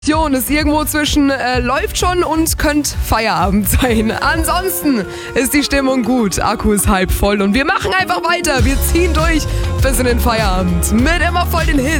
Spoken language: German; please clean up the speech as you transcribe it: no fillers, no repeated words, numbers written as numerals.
Ist irgendwo zwischen läuft schon und könnte Feierabend sein. Ansonsten ist die Stimmung gut, Akku ist halb voll und wir machen einfach weiter. Wir ziehen durch bis in den Feierabend mit immer voll den Hits.